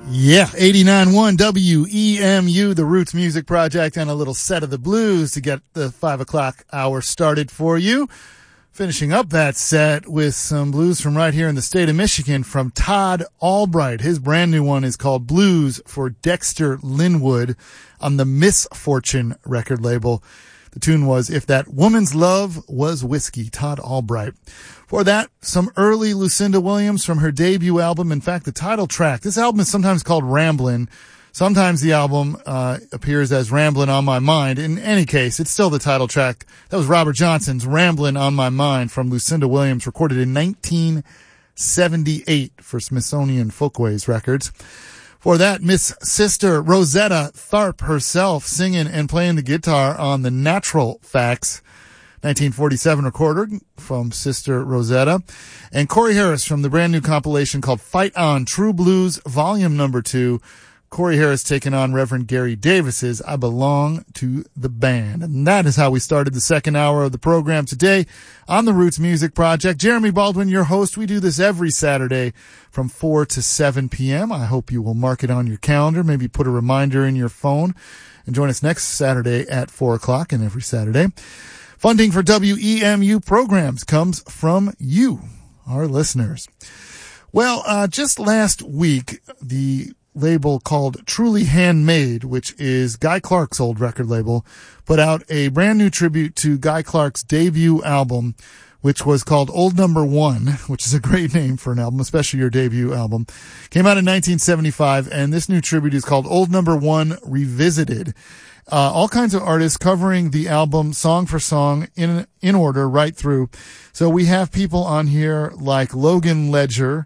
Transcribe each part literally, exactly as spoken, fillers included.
Yeah, eighty-nine point one W E M U, the Roots Music Project, and a little set of the blues to get the five o'clock hour started for you. Finishing up that set with some blues from right here in the state of Michigan from Todd Albright. His brand new one is called Blues for Dexter Linwood on the Misfortune record label. The tune was If That Woman's Love Was Whiskey, Todd Albright. For that, some early Lucinda Williams from her debut album. In fact, the title track. This album is sometimes called Ramblin'. Sometimes the album uh appears as Ramblin' on My Mind. In any case, it's still the title track. That was Robert Johnson's Ramblin' on My Mind from Lucinda Williams, recorded in nineteen seventy-eight for Smithsonian Folkways Records. For that, Miss Sister Rosetta Tharpe herself singing and playing the guitar on the Natural Facts nineteen forty-seven recorded from Sister Rosetta. And Corey Harris from the brand new compilation called Fight On True Blues Volume Number Two. Corey Harris taking on Reverend Gary Davis's I Belong to the Band. And that is how we started the second hour of the program today on the Roots Music Project. Jeremy Baldwin, your host. We do this every Saturday from four to seven p.m. I hope you will mark it on your calendar, maybe put a reminder in your phone, and join us next Saturday at four o'clock and every Saturday. Funding for W E M U programs comes from you, our listeners. Well, uh, just last week, the label called Truly Handmade, which is Guy Clark's old record label, put out a brand new tribute to Guy Clark's debut album, which was called Old Number One, which is a great name for an album, especially your debut album. Came out in nineteen seventy-five, and this new tribute is called Old Number One Revisited. Uh, all kinds of artists covering the album song for song in in order right through. So we have people on here like Logan Ledger,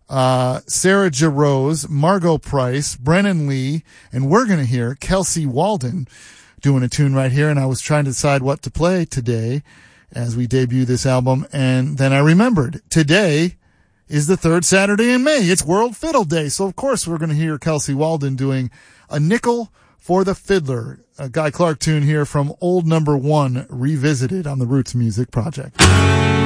uh, Sarah Jarosz, Margot Price, Brennan Lee, and we're going to hear Kelsey Walden doing a tune right here. And I was trying to decide what to play today as we debut this album. And then I remembered today is the third Saturday in May. It's World Fiddle Day. So of course we're going to hear Kelsey Walden doing A Nickel for the Fiddler, a Guy Clark tune here from Old Number One Revisited on the Roots Music Project.